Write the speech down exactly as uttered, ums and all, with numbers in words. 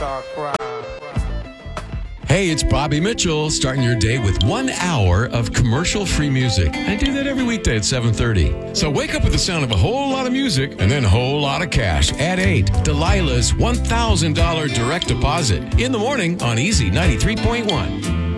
start crying. Hey, it's Bobby Mitchell, starting your day with one hour of commercial-free music. I do that every weekday at seven thirty. So wake up with the sound of a whole lot of music and then a whole lot of cash. At eight, Delilah's one thousand dollars direct deposit. In the morning on Easy ninety-three point one.